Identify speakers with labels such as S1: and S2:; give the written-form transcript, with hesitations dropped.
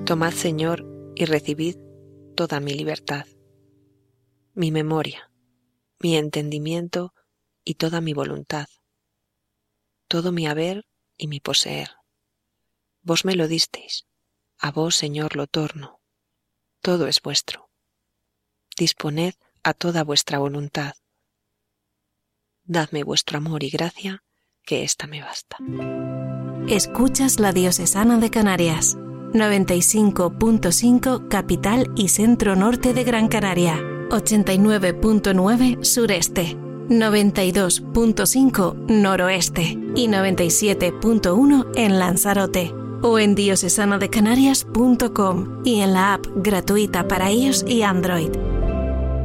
S1: Tomad, Señor, y recibid toda mi libertad, mi memoria, mi entendimiento y toda mi voluntad, todo mi haber y mi poseer. Vos me lo disteis, a vos, Señor, lo torno. Todo es vuestro. Disponed a toda vuestra voluntad. Dadme vuestro amor y gracia, que ésta me basta.
S2: Escuchas la Diocesana de Canarias, 95.5 capital y centro norte de Gran Canaria, 89.9 sureste, 92.5 noroeste y 97.1 en Lanzarote, o en diocesandecanarias.com y en la app gratuita para iOS y Android.